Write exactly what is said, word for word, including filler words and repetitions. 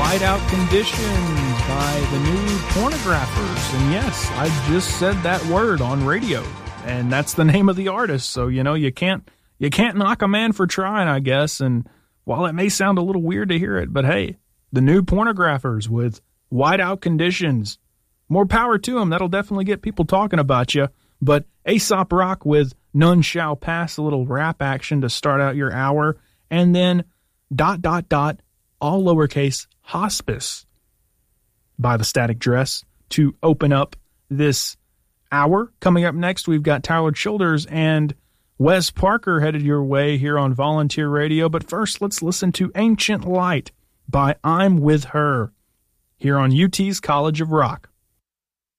Whiteout Conditions by the New Pornographers. And yes, I just said that word on radio, and that's the name of the artist. So, you know, you can't you can't knock a man for trying, I guess. And while it may sound a little weird to hear it, but hey, the New Pornographers with Whiteout Conditions. More power to them. That'll definitely get people talking about you. But Aesop Rock with None Shall Pass, a little rap action to start out your hour. And then dot, dot, dot, all lowercase, Hospice by the Static Dress to open up this hour. Coming up next, we've got Tyler Childers and Wes Parker headed your way here on Volunteer Radio. But first, let's listen to Ancient Light by I'm With Her here on U T's College of Rock.